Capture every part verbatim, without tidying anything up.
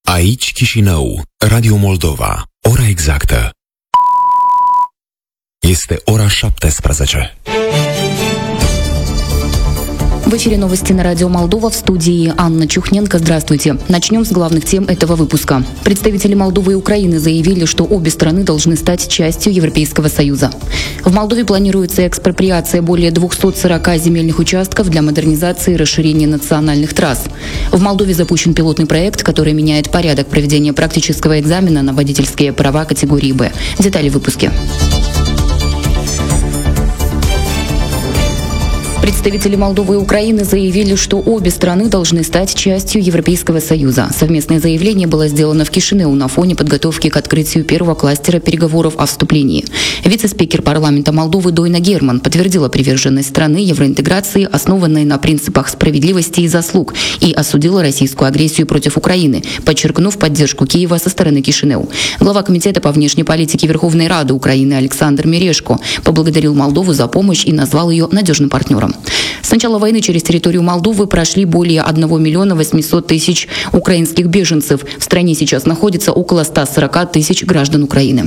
Aici Chișinău, Radio Moldova, ora exactă. Este ora șaptesprezece. В эфире новости на радио Молдова, в студии Анна Чухненко. Здравствуйте. Начнем с главных тем этого выпуска. Представители Молдовы и Украины заявили, что обе страны должны стать частью Европейского Союза. В Молдове планируется экспроприация более двухсот сорока земельных участков для модернизации и расширения национальных трасс. В Молдове запущен пилотный проект, который меняет порядок проведения практического экзамена на водительские права категории «Б». Детали в выпуске. Представители Молдовы и Украины заявили, что обе страны должны стать частью Европейского Союза. Совместное заявление было сделано в Кишинеу на фоне подготовки к открытию первого кластера переговоров о вступлении. Вице-спикер парламента Молдовы Дойна Герман подтвердила приверженность страны евроинтеграции, основанной на принципах справедливости и заслуг, и осудила российскую агрессию против Украины, подчеркнув поддержку Киева со стороны Кишинеу. Глава Комитета по внешней политике Верховной Рады Украины Александр Мерешко поблагодарил Молдову за помощь и назвал ее надежным партнером. С начала войны через территорию Молдовы прошли более одного миллиона восьмисот тысяч украинских беженцев. В стране сейчас находится около ста сорока тысяч граждан Украины.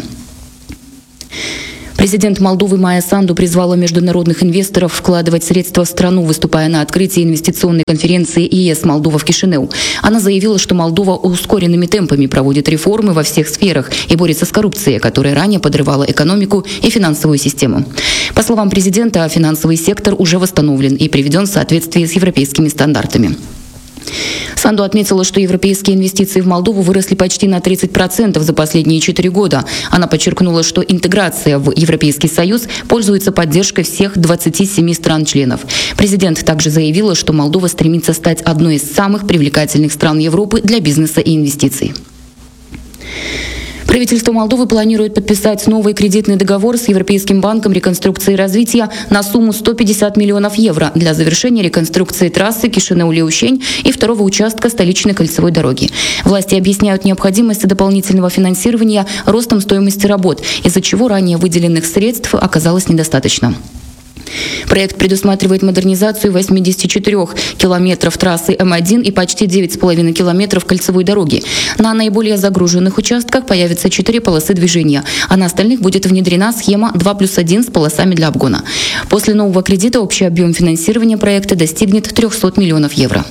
Президент Молдовы Майя Санду призвала международных инвесторов вкладывать средства в страну, выступая на открытии инвестиционной конференции ЕС «Молдова» в Кишинеу. Она заявила, что Молдова ускоренными темпами проводит реформы во всех сферах и борется с коррупцией, которая ранее подрывала экономику и финансовую систему. По словам президента, финансовый сектор уже восстановлен и приведен в соответствии с европейскими стандартами. Санду отметила, что европейские инвестиции в Молдову выросли почти на тридцать процентов за последние четыре года. Она подчеркнула, что интеграция в Европейский Союз пользуется поддержкой всех двадцати семи стран-членов. Президент также заявила, что Молдова стремится стать одной из самых привлекательных стран Европы для бизнеса и инвестиций. Правительство Молдовы планирует подписать новый кредитный договор с Европейским банком реконструкции и развития на сумму сто пятьдесят миллионов евро для завершения реконструкции трассы Кишинеу-Леушень и второго участка столичной кольцевой дороги. Власти объясняют необходимость дополнительного финансирования ростом стоимости работ, из-за чего ранее выделенных средств оказалось недостаточно. Проект предусматривает модернизацию восьмидесяти четырёх километров трассы М один и почти девять с половиной километров кольцевой дороги. На наиболее загруженных участках появятся четыре полосы движения, а на остальных будет внедрена схема два плюс один с полосами для обгона. После нового кредита общий объем финансирования проекта достигнет трехсот миллионов евро.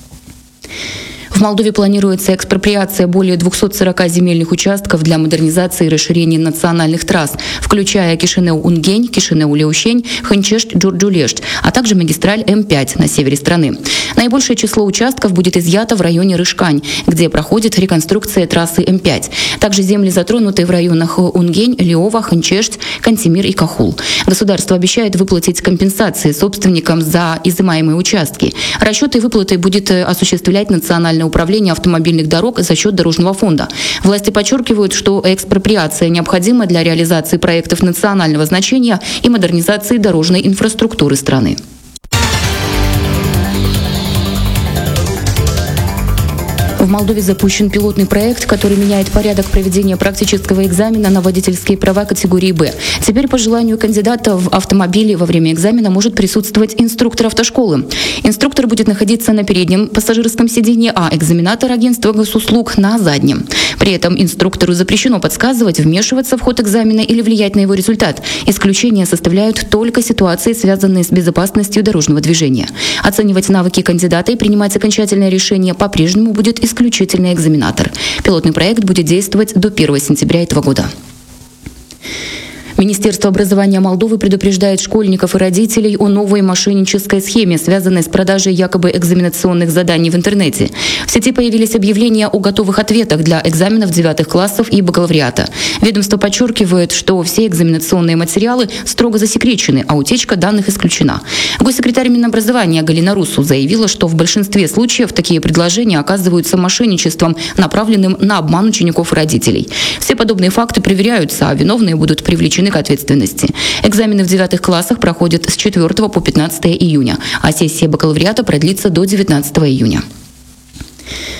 В Молдове планируется экспроприация более двухсот сорока земельных участков для модернизации и расширения национальных трасс, включая Кишинеу-Унгень, Кишинеу-Леушень, Хынчешт-Джурджулешт, а также магистраль М пять на севере страны. Наибольшее число участков будет изъято в районе Рышкань, где проходит реконструкция трассы М пять. Также земли затронуты в районах Унгень, Лиова, Хынчешт, Кантемир и Кахул. Государство обещает выплатить компенсации собственникам за изымаемые участки. Расчеты и выплаты будет осуществлять Национальное управление автомобильных дорог за счет Дорожного фонда. Власти подчеркивают, что экспроприация необходима для реализации проектов национального значения и модернизации дорожной инфраструктуры страны. В Молдове запущен пилотный проект, который меняет порядок проведения практического экзамена на водительские права категории «Б». Теперь по желанию кандидата в автомобиле во время экзамена может присутствовать инструктор автошколы. Инструктор будет находиться на переднем пассажирском сиденье, а экзаменатор агентства госуслуг на заднем. При этом инструктору запрещено подсказывать, вмешиваться в ход экзамена или влиять на его результат. Исключения составляют только ситуации, связанные с безопасностью дорожного движения. Оценивать навыки кандидата и принимать окончательное решение по-прежнему будет исключительно исключительный экзаменатор. Пилотный проект будет действовать до первого сентября этого года. Министерство образования Молдовы предупреждает школьников и родителей о новой мошеннической схеме, связанной с продажей якобы экзаменационных заданий в интернете. В сети появились объявления о готовых ответах для экзаменов девятых классов и бакалавриата. Ведомство подчеркивает, что все экзаменационные материалы строго засекречены, а утечка данных исключена. Госсекретарь Минобразования Галина Русу заявила, что в большинстве случаев такие предложения оказываются мошенничеством, направленным на обман учеников и родителей. Все подобные факты проверяются, а виновные будут привлечены к ответственности. Экзамены в девятых классах проходят с четвёртого по пятнадцатое июня, а сессия бакалавриата продлится до девятнадцатого июня.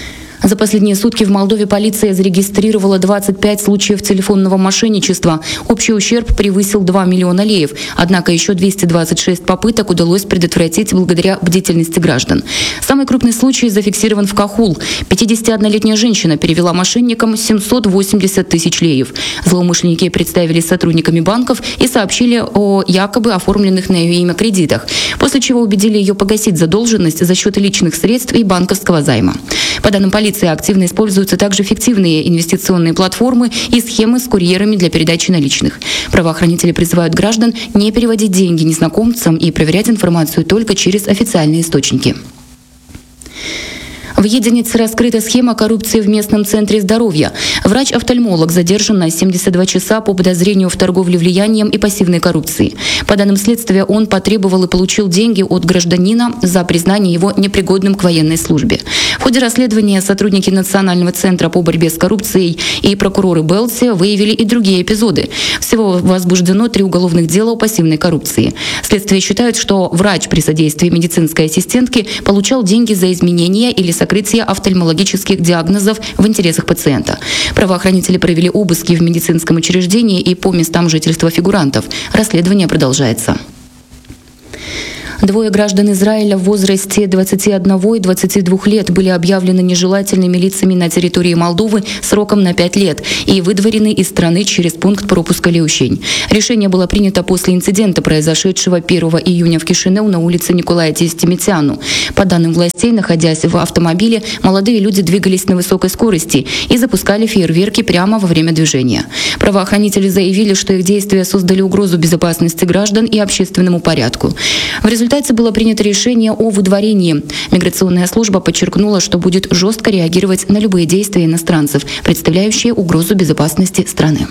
За последние сутки в Молдове полиция зарегистрировала двадцать пять случаев телефонного мошенничества. Общий ущерб превысил два миллиона леев. Однако еще двести двадцать шесть попыток удалось предотвратить благодаря бдительности граждан. Самый крупный случай зафиксирован в Кахул. пятидесятиоднолетняя женщина перевела мошенникам семьсот восемьдесят тысяч леев. Злоумышленники представились сотрудниками банков и сообщили о якобы оформленных на ее имя кредитах, после чего убедили ее погасить задолженность за счет личных средств и банковского займа. По данным полиции, активно используются также фиктивные инвестиционные платформы и схемы с курьерами для передачи наличных. Правоохранители призывают граждан не переводить деньги незнакомцам и проверять информацию только через официальные источники. В Единице раскрыта схема коррупции в местном центре здоровья. Врач-офтальмолог задержан на семьдесят два часа по подозрению в торговле влиянием и пассивной коррупции. По данным следствия, он потребовал и получил деньги от гражданина за признание его непригодным к военной службе. В ходе расследования сотрудники Национального центра по борьбе с коррупцией и прокуроры Белси выявили и другие эпизоды. Всего возбуждено три уголовных дела о пассивной коррупции. Следствие считает, что врач при содействии медицинской ассистентки получал деньги за изменения или сокрытие офтальмологических диагнозов в интересах пациента. Правоохранители провели обыски в медицинском учреждении и по местам жительства фигурантов. Расследование продолжается. Двое граждан Израиля в возрасте двадцати одного и двадцати двух лет были объявлены нежелательными лицами на территории Молдовы сроком на пять лет и выдворены из страны через пункт пропуска Леущень. Решение было принято после инцидента, произошедшего первого июня в Кишинеу на улице Николая Тестемитяну. По данным властей, находясь в автомобиле, молодые люди двигались на высокой скорости и запускали фейерверки прямо во время движения. Правоохранители заявили, что их действия создали угрозу безопасности граждан и общественному порядку. В результате В результате было принято решение о выдворении. Миграционная служба подчеркнула, что будет жестко реагировать на любые действия иностранцев, представляющие угрозу безопасности страны.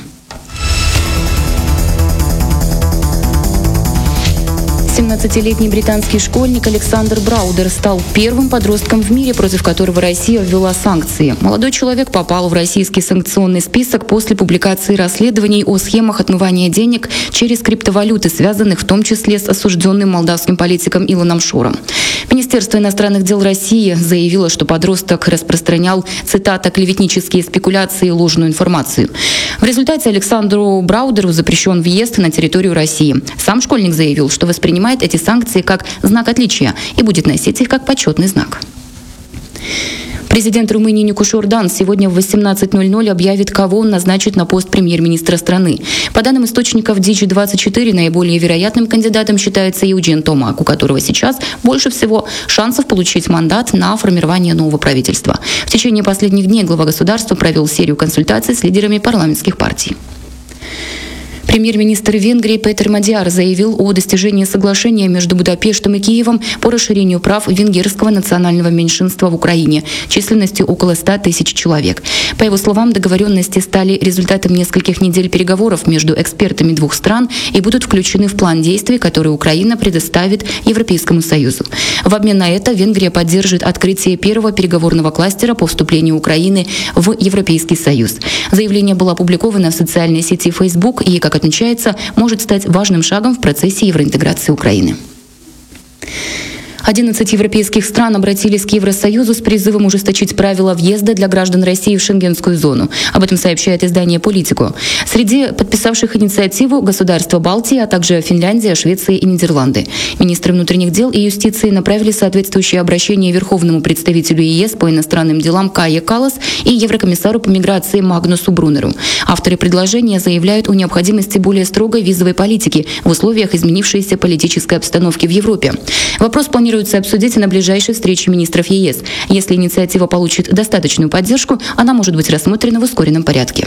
семнадцатилетний британский школьник Александр Браудер стал первым подростком в мире, против которого Россия ввела санкции. Молодой человек попал в российский санкционный список после публикации расследований о схемах отмывания денег через криптовалюты, связанных в том числе с осужденным молдавским политиком Илоном Шором. Министерство иностранных дел России заявило, что подросток распространял, цитата, клеветнические спекуляции и ложную информацию. В результате Александру Браудеру запрещен въезд на территорию России. Сам школьник заявил, что воспринимает эти санкции как знак отличия и будет носить их как почетный знак. Президент Румынии Никуш Ордан сегодня в восемнадцать ноль ноль объявит, кого он назначит на пост премьер-министра страны. По данным источников Дичи двадцать четыре, наиболее вероятным кандидатом считается Евген Томак, у которого сейчас больше всего шансов получить мандат на формирование нового правительства. В течение последних дней глава государства провел серию консультаций с лидерами парламентских партий. Премьер-министр Венгрии Петер Мадиар заявил о достижении соглашения между Будапештом и Киевом по расширению прав венгерского национального меньшинства в Украине численностью около ста тысяч человек. По его словам, договоренности стали результатом нескольких недель переговоров между экспертами двух стран и будут включены в план действий, который Украина предоставит Европейскому Союзу. В обмен на это Венгрия поддержит открытие первого переговорного кластера по вступлению Украины в Европейский Союз. Заявление было опубликовано в социальной сети Facebook и, как отмечается, может стать важным шагом в процессе евроинтеграции Украины. одиннадцать европейских стран обратились к Евросоюзу с призывом ужесточить правила въезда для граждан России в шенгенскую зону. Об этом сообщает издание «Политико». Среди подписавших инициативу государства Балтии, а также Финляндия, Швеция и Нидерланды. Министры внутренних дел и юстиции направили соответствующее обращение Верховному представителю ЕС по иностранным делам Кае Каллас и Еврокомиссару по миграции Магнусу Брунеру. Авторы предложения заявляют о необходимости более строгой визовой политики в условиях изменившейся политической обстановки в Европе. Вопрос планируется обсудить на ближайшей встрече министров ЕС. Если инициатива получит достаточную поддержку, она может быть рассмотрена в ускоренном порядке.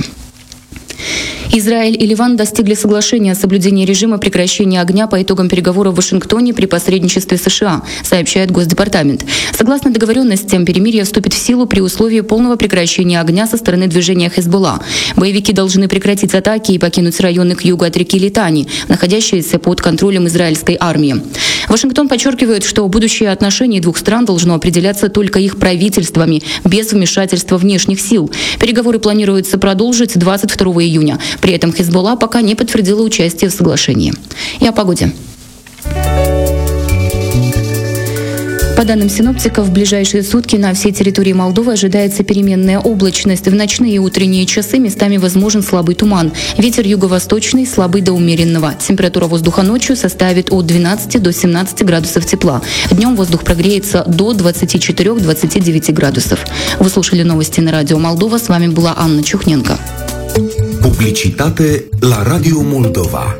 Израиль и Ливан достигли соглашения о соблюдении режима прекращения огня по итогам переговоров в Вашингтоне при посредничестве США, сообщает Госдепартамент. Согласно договоренностям, перемирие вступит в силу при условии полного прекращения огня со стороны движения Хезболла. Боевики должны прекратить атаки и покинуть районы к югу от реки Литани, находящиеся под контролем израильской армии. Вашингтон подчеркивает, что будущее отношений двух стран должно определяться только их правительствами, без вмешательства внешних сил. Переговоры планируется продолжить двадцать второго июня. При этом Хезболла пока не подтвердила участие в соглашении. И о погоде. По данным синоптиков, в ближайшие сутки на всей территории Молдовы ожидается переменная облачность. В ночные и утренние часы местами возможен слабый туман. Ветер юго-восточный, слабый до умеренного. Температура воздуха ночью составит от двенадцати до семнадцати градусов тепла. Днем воздух прогреется до двадцати четырёх - двадцати девяти градусов. Вы слушали новости на радио Молдова. С вами была Анна Чухненко. Publicitate la Radio Moldova.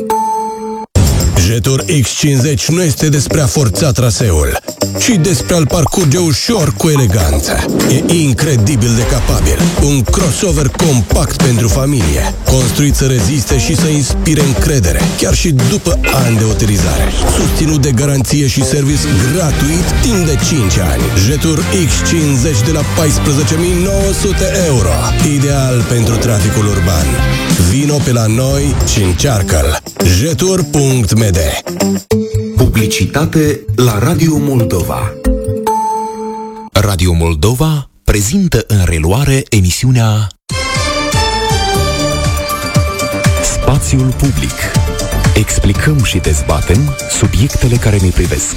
Jetur X cincizeci nu este despre a forța traseul, ci despre a-l parcurge ușor cu eleganță. E incredibil de capabil. Un crossover compact pentru familie, construit să reziste și să inspire încredere, chiar și după ani de utilizare. Susținut de garanție și service gratuit timp de cinci ani. Jetur X cincizeci de la paisprezece mii nouă sute euro. Ideal pentru traficul urban. Vino pe la noi și încearcă-l. jetur punct m d. Publicitate la Radio Moldova. Radio Moldova prezintă în reluare emisiunea Spațiul public. Explicăm și dezbatem subiectele care ne privesc.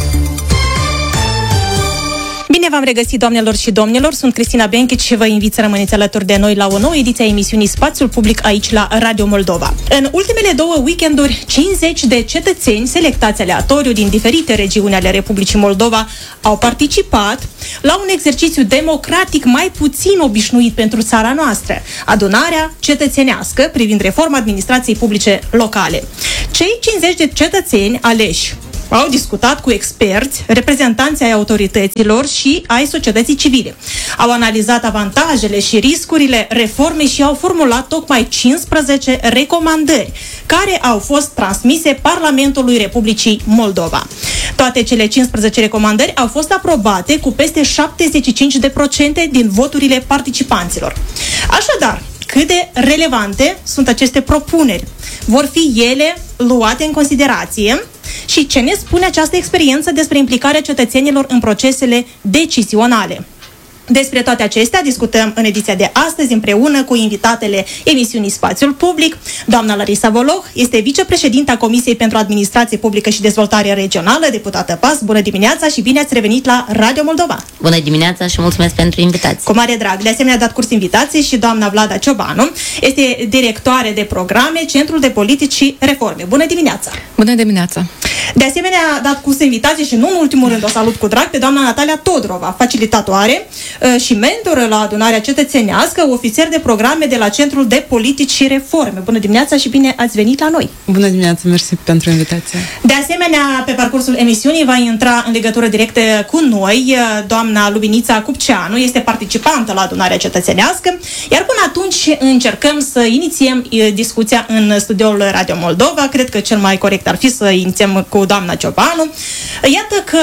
Bine v-am regăsit, doamnelor și domnilor, sunt Cristina Benchici și vă invit să rămâneți alături de noi la o nouă ediție a emisiunii Spațiul Public aici la Radio Moldova. În ultimele două weekenduri, cincizeci de cetățeni selectați aleatoriu din diferite regiuni ale Republicii Moldova au participat la un exercițiu democratic mai puțin obișnuit pentru țara noastră, adunarea cetățenească privind reforma administrației publice locale. Cei cincizeci de cetățeni aleși au discutat cu experți, reprezentanții ai autorităților și ai societății civile. Au analizat avantajele și riscurile reformei și au formulat tocmai cincisprezece recomandări, care au fost transmise Parlamentului Republicii Moldova. Toate cele cincisprezece recomandări au fost aprobate cu peste șaptezeci și cinci la sută din voturile participanților. Așadar, cât de relevante sunt aceste propuneri? Vor fi ele luate în considerație? Și ce ne spune această experiență despre implicarea cetățenilor în procesele decizionale? Despre toate acestea discutăm în ediția de astăzi împreună cu invitatele emisiunii Spațiul Public. Doamna Larisa Voloh este vicepreședinta Comisiei pentru Administrație Publică și Dezvoltare Regională, deputată P A S. Bună dimineața și bine ați revenit la Radio Moldova! Bună dimineața și mulțumesc pentru invitație! Cu mare drag! De asemenea, a dat curs invitației și doamna Vlada Ciobanu, este directoare de programe, Centrul de Politici și Reforme. Bună dimineața! Bună dimineața! De asemenea, a dat curs invitație și nu în ultimul rând o salut cu drag pe doamna Natalia Todorova, facilitatoare și mentoră la adunarea cetățenească, ofițer de programe de la Centrul de Politici și Reforme. Bună dimineața și bine ați venit la noi! Bună dimineața, mersi pentru invitație! De asemenea, pe parcursul emisiunii va intra în legătură directă cu noi doamna Lubinița Cupceanu, este participantă la adunarea cetățenească, iar până atunci încercăm să inițiem discuția în studioul Radio Moldova. Cred că cel mai corect ar fi să inițiem cu doamna Ciobanu. Iată că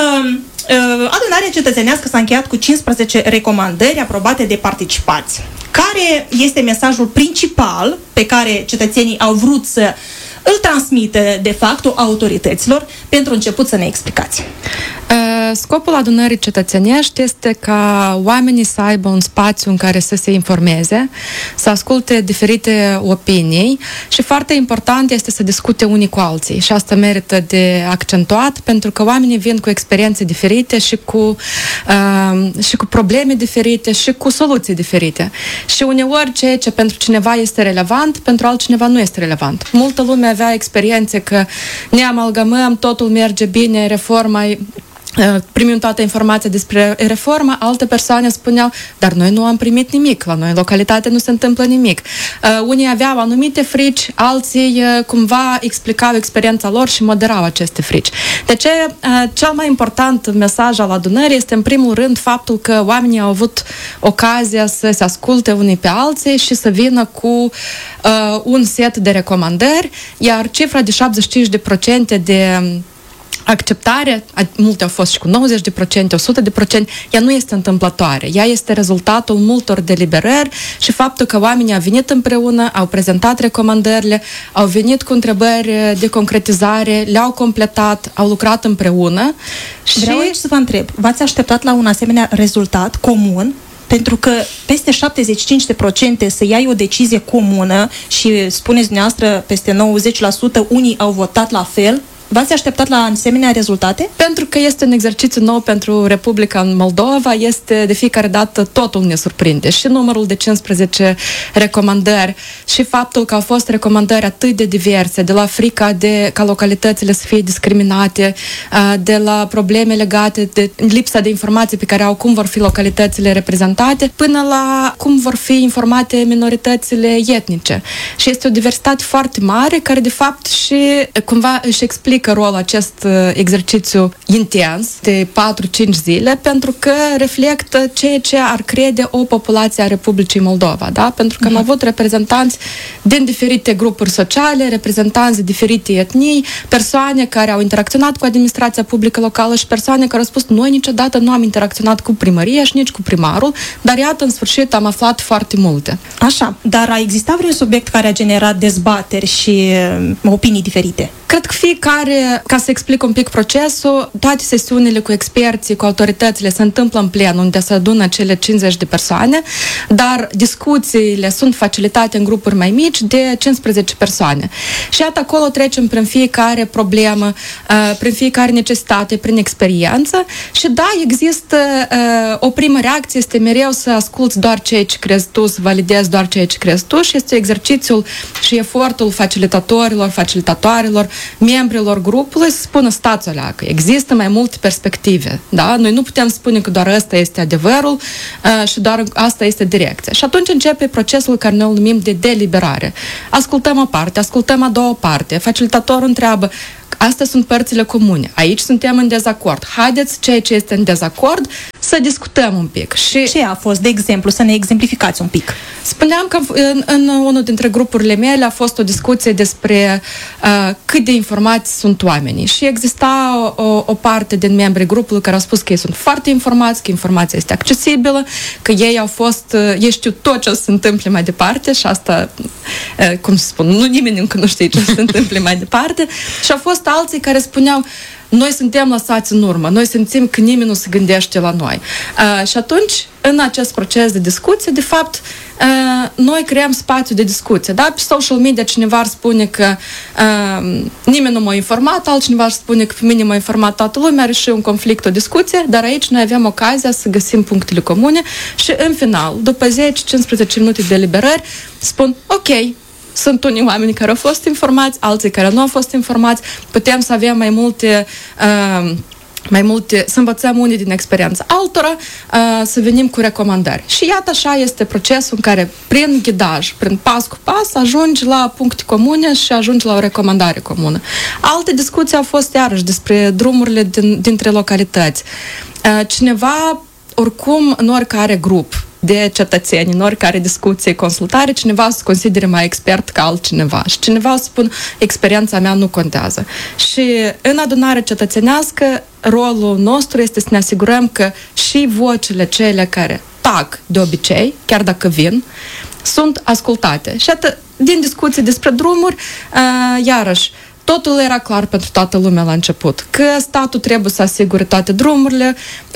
adunarea cetățenească s-a încheiat cu cincisprezece recomandări aprobate de participanți. Care este mesajul principal pe care cetățenii au vrut să îl transmită de fapt autorităților? Pentru început să ne explicați. Scopul adunării cetățenești este ca oamenii să aibă un spațiu în care să se informeze, să asculte diferite opinii și foarte important este să discute unii cu alții și asta merită de accentuat pentru că oamenii vin cu experiențe diferite și cu, uh, și cu probleme diferite și cu soluții diferite. Și uneori ceea ce pentru cineva este relevant, pentru altcineva nu este relevant. Multă lume avea experiențe că ne amalgamăm, totul merge bine, reforma primim toată informația despre reformă, alte persoane spuneau, dar noi nu am primit nimic, la noi în localitate nu se întâmplă nimic. Uh, unii aveau anumite frici, alții uh, cumva explicau experiența lor și moderau aceste frici. De ce uh, cel mai important mesaj al adunării este în primul rând faptul că oamenii au avut ocazia să se asculte unii pe alții și să vină cu uh, un set de recomandări, iar cifra de șaptezeci și cinci la sută de acceptare, multe au fost și cu nouăzeci la sută, o sută la sută, ea nu este întâmplătoare. Ea este rezultatul multor deliberări și faptul că oamenii au venit împreună, au prezentat recomandările, au venit cu întrebări de concretizare, le-au completat, au lucrat împreună. Vreau și... aici să vă întreb, v-ați așteptat la un asemenea rezultat comun? Pentru că peste șaptezeci și cinci la sută să iai o decizie comună și spuneți dumneavoastră peste nouăzeci la sută unii au votat la fel, V-ați așteptat la asemenea rezultate? Pentru că este un exercițiu nou pentru Republica Moldova, este de fiecare dată totul ne surprinde. Și numărul de cincisprezece recomandări și faptul că au fost recomandări atât de diverse, de la frica de ca localitățile să fie discriminate, de la probleme legate de lipsa de informații pe care au cum vor fi localitățile reprezentate, până la cum vor fi informate minoritățile etnice. Și este o diversitate foarte mare care de fapt și cumva își explică rolul acest exercițiu intens de patru-cinci zile, pentru că reflectă ceea ce ar crede o populație a Republicii Moldova, da? Pentru că am avut reprezentanți din diferite grupuri sociale, reprezentanți de diferite etnii, persoane care au interacționat cu administrația publică locală și persoane care au spus noi niciodată nu am interacționat cu primăria și nici cu primarul, dar iată, în sfârșit am aflat foarte multe. Așa, dar a existat vreun subiect care a generat dezbateri și opinii diferite? Cred că fiecare, ca să explic un pic procesul, toate sesiunile cu experții, cu autoritățile se întâmplă în plen, unde se adună cele cincizeci de persoane, dar discuțiile sunt facilitate în grupuri mai mici de cincisprezece persoane. Și iată, acolo trecem prin fiecare problemă, prin fiecare necesitate, prin experiență și da, există o primă reacție, este mereu să asculți doar ceea ce crezi tu, să validezi doar ceea ce crezi tu și este exercițiul și efortul facilitatorilor, facilitatoarelor, membrilor grupului să spună stați o leacă, există mai multe perspective, da? Noi nu putem spune că doar ăsta este adevărul uh, și doar asta este direcția. Și atunci începe procesul care noi îl numim de deliberare. Ascultăm o parte, ascultăm a doua parte, facilitatorul întreabă astea sunt părțile comune. Aici suntem în dezacord. Haideți, ceea ce este în dezacord, să discutăm un pic. Și ce a fost, de exemplu, să ne exemplificați un pic? Spuneam că în, în unul dintre grupurile mele a fost o discuție despre uh, cât de informați sunt oamenii. Și exista o, o parte din membrii grupului care au spus că ei sunt foarte informați, că informația este accesibilă, că ei au fost, uh, ei știu tot ce o să se întâmple mai departe și asta, uh, cum să spun, nu nimeni încă nu știe ce o să se întâmple mai departe. Și au fost alții care spuneau noi suntem lăsați în urmă, noi simțim că nimeni nu se gândește la noi. Uh, și atunci, în acest proces de discuție, de fapt, uh, noi creăm spațiu de discuție. Da? Pe social media cineva ar spune că uh, nimeni nu m-a informat, altcineva ar spune că pe mine m-a informat toată lumea, are și un conflict, o discuție, dar aici noi avem ocazia să găsim punctele comune și, în final, după zece-cincisprezece minute de liberări, spun, ok, sunt unii oameni care au fost informați, alții care nu au fost informați, putem să avem mai multe, uh, mai multe să învățăm unii din experiența altora, uh, să venim cu recomandări. Și iată așa este procesul în care, prin ghidaj, prin pas cu pas, ajungi la puncte comune și ajungi la o recomandare comună. Alte discuții au fost iarăși despre drumurile din, dintre localități. Uh, cineva, oricum, în oricare grup de cetățeni, în oricare discuție, consultare, cineva se considere mai expert ca altcineva și cineva spun, experiența mea nu contează. Și în adunare cetățenească, rolul nostru este să ne asigurăm că și vocile cele care tac de obicei, chiar dacă vin, sunt ascultate. Și atât, din discuții despre drumuri, uh, iarăși, totul era clar pentru toată lumea la început. Că statul trebuie să asigure toate drumurile,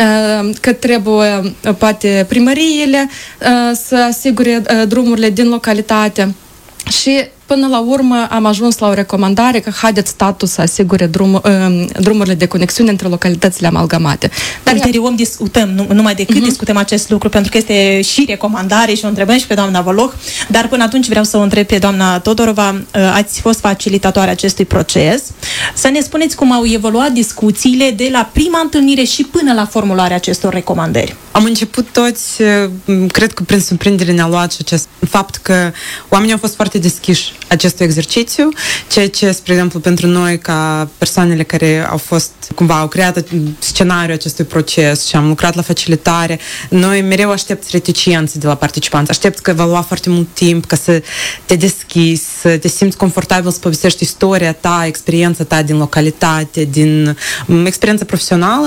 că trebuie, poate, primăriile să asigure drumurile din localitate. Și până la urmă am ajuns la o recomandare că haideți statul să asigure drum, drumurile de conexiune între localitățile amalgamate. Dar ulterior discutăm, nu, numai decât uh-huh. discutăm acest lucru, pentru că este și recomandare și o întrebăm și pe doamna Voloh, dar până atunci vreau să o întreb pe doamna Todorova, ați fost facilitatoarea acestui proces, să ne spuneți cum au evoluat discuțiile de la prima întâlnire și până la formularea acestor recomandări. Am început toți, cred că prin surprindere ne-a luat și acest fapt că oamenii au fost foarte deschiși acestui exercițiu, ceea ce, spre exemplu, pentru noi, ca persoanele care au fost, cumva, au creat scenariul acestui proces și am lucrat la facilitare, noi mereu aștepți reticențe de la participanți, aștepți că va lua foarte mult timp ca să te deschizi, să te simți confortabil să povestești istoria ta, experiența ta din localitate, din experiența profesională,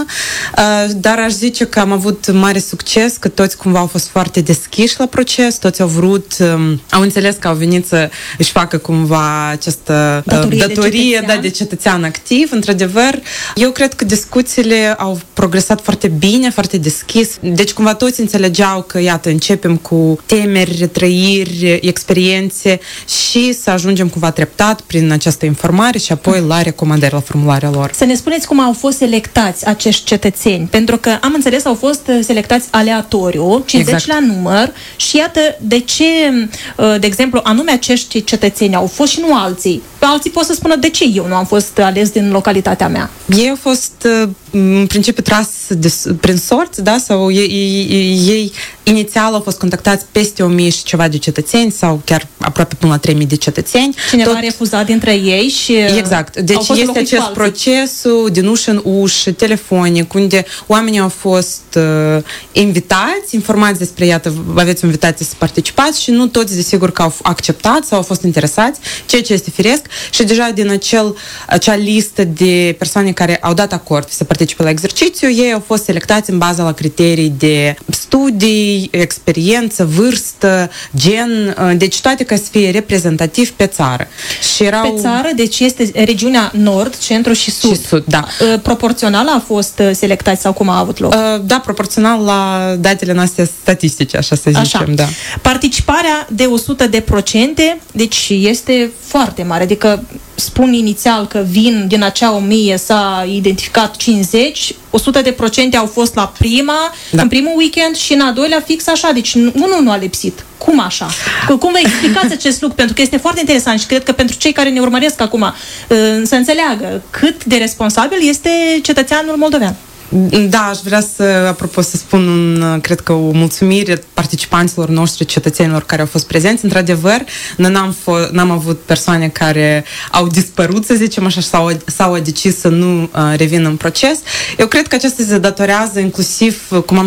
dar aș zice că am avut mare succes, că toți cumva au fost foarte deschiși la proces, toți au vrut, au înțeles că au venit să își facă cumva această datorie, datorie de, da, de cetățean activ. Într-adevăr, eu cred că discuțiile au progresat foarte bine, foarte deschis. Deci cumva toți înțelegeau că, iată, începem cu temeri, trăiri, experiențe și să ajungem cumva treptat prin această informare și apoi la recomandări, la formularea lor. Să ne spuneți cum au fost selectați acești cetățeni, pentru că am înțeles au fost selectați aleatoriu, cincizeci exact. La număr și iată de ce, de exemplu, anume acești cetățeni au fost și nu alții. Alții pot să spună de ce eu nu am fost ales din localitatea mea. Ei au fost în principiu tras de, prin sorți, da? Sau ei, ei, ei inițial au fost contactați peste o mie și ceva de cetățeni sau chiar aproape până la trei mii de cetățeni. Cineva Tot... a refuzat dintre ei și exact. Deci este acest procesul din ușă în ușă, telefonic, unde oamenii au fost uh, invitați, informați despre, iată, aveți o invitație să participați și nu toți, desigur, că au acceptat sau au fost interesați, ceea ce este firesc și deja din acel, acea listă de persoane care au dat acord să participe la exercițiu, ei au fost selectați în baza la criterii de studii, experiență, vârstă, gen, deci toate ca să fie reprezentativ pe țară. Și erau... Pe țară, deci este regiunea nord, centru și sud. Și sud, da. Proporțional a fost selectați sau cum a avut loc? Da, proporțional la datele noastre statistice, așa să zicem, așa. Da. Participarea de o sută de procente, deci este foarte mare, adică spun inițial că vin din acea o mie s-a identificat cincizeci, o sută de procente au fost la prima, da. În primul weekend și în a doilea fix așa, deci unul nu a lipsit. Cum așa? Cum vă explicați acest lucru? Pentru că este foarte interesant și cred că pentru cei care ne urmăresc acum să înțeleagă cât de responsabil este cetățeanul moldovean. Da, aș vrea să, apropo, să spun un, cred că o mulțumire participanților noștri, cetățenilor care au fost prezenți. Într-adevăr, n-am, f- n-am avut persoane care au dispărut, să zicem așa, sau, sau au decis să nu uh, revină în proces. Eu cred că acesta se datorează inclusiv, cum am